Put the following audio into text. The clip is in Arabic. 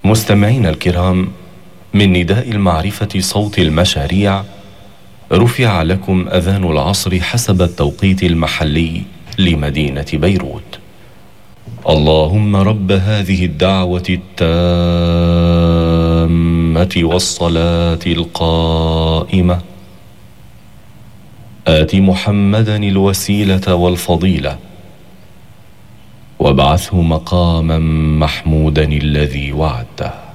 مستمعينا الكرام، من نداء المعرفة صوت المشاريع، رفع لكم أذان العصر حسب التوقيت المحلي لمدينة بيروت. اللهم رب هذه الدعوة التامة والصلاة القائمة، آت محمدا الوسيلة والفضيلة، وابعثه مقاما محمودا الذي وعدته.